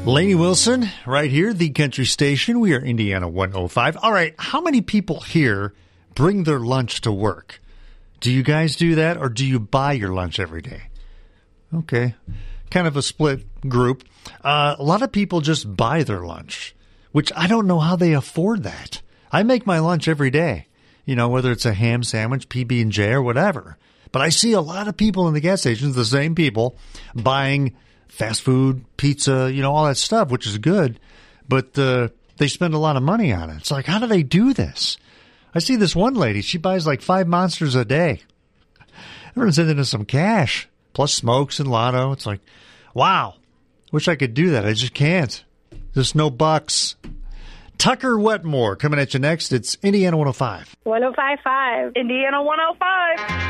Lainey Wilson, right here, the country station. We are Indiana 105. All right, how many people here bring their lunch to work? Do you guys do that, or do you buy your lunch every day? Okay, kind of a split group. A lot of people just buy their lunch, which I don't know how they afford that. I make my lunch every day, whether it's a ham sandwich, PB&J, or whatever. But I see a lot of people in the gas stations, the same people, buying fast food, pizza, all that stuff, which is good. But they spend a lot of money on it. It's like, how do they do this? I see this one lady, she buys like 5 Monsters a day. Everyone's into some cash, plus smokes and lotto. It's like, wow, wish I could do that. I just can't. There's no bucks. Tucker Wetmore coming at you next. It's Indiana 105. 105.5. Indiana 105.